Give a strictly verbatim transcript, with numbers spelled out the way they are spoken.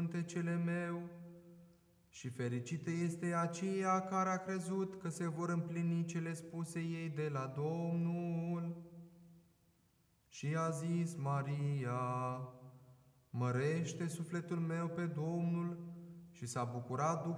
pântecele meu. Și fericită este aceea care a crezut că se vor împlini cele spuse ei de la Domnul. Și a zis Maria: mărește sufletul meu pe Domnul, și s-a bucurat Duhul